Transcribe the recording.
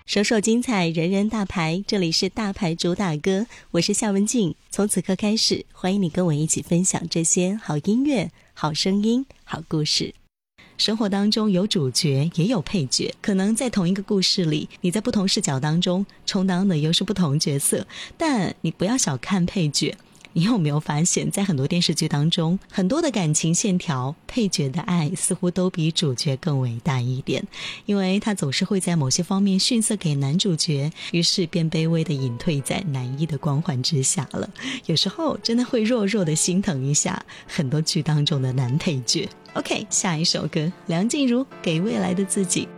首首精彩，人人大牌，这里是大牌主打歌，我是夏文静。从此刻开始，欢迎你跟我一起分享这些好音乐、好声音、好故事。生活当中有主角也有配角，可能在同一个故事里，你在不同视角当中充当的又是不同角色，但你不要小看配角。你有没有发现，在很多电视剧当中，很多的感情线条，配角的爱似乎都比主角更伟大一点，因为他总是会在某些方面逊色给男主角，于是便卑微的隐退在男一的光环之下了。有时候真的会弱弱的心疼一下很多剧当中的男配角。OK， 下一首歌，梁静茹《给未来的自己》。